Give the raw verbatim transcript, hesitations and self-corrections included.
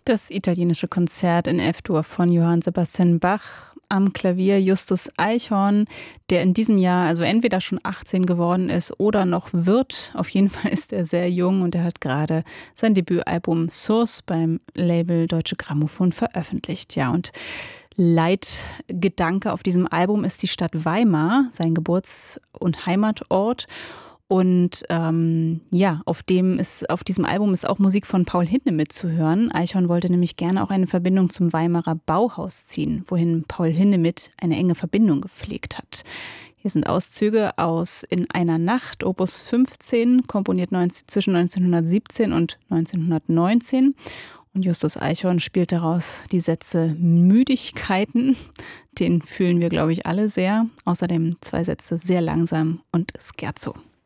Das italienische Konzert in F-Dur von Johann Sebastian Bach, am Klavier Justus Eichhorn, der in diesem Jahr also entweder schon achtzehn geworden ist oder noch wird. Auf jeden Fall ist er sehr jung und er hat gerade sein Debütalbum Source beim Label Deutsche Grammophon veröffentlicht. Ja, und Leitgedanke auf diesem Album ist die Stadt Weimar, sein Geburts- und Heimatort. Und ähm, ja, auf dem ist, auf diesem Album ist auch Musik von Paul Hindemith zu hören. Eichhorn wollte nämlich gerne auch eine Verbindung zum Weimarer Bauhaus ziehen, wohin Paul Hindemith eine enge Verbindung gepflegt hat. Hier sind Auszüge aus In einer Nacht, Opus fünfzehn, komponiert neunzehn, zwischen neunzehnhundertsiebzehn und neunzehnhundertneunzehn. Und Justus Eichhorn spielt daraus die Sätze Müdigkeiten. Den fühlen wir, glaube ich, alle sehr. Außerdem zwei Sätze sehr langsam und Scherzo.